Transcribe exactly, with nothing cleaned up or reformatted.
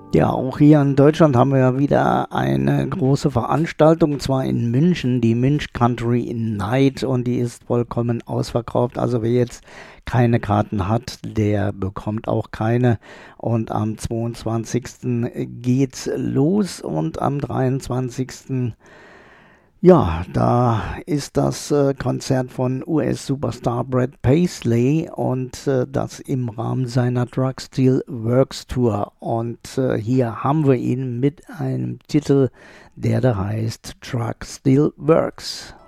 Ja, auch hier in Deutschland haben wir ja wieder eine große Veranstaltung, und zwar in München, die Münch Country Night, und die ist vollkommen ausverkauft. Also wer jetzt keine Karten hat, der bekommt auch keine. Und am zweiundzwanzigsten geht's los und am dreiundzwanzigsten ja, da ist das äh, Konzert von U S-Superstar Brad Paisley, und äh, das im Rahmen seiner Drug Still Works Tour. Und äh, hier haben wir ihn mit einem Titel, der da heißt Drug Still Works.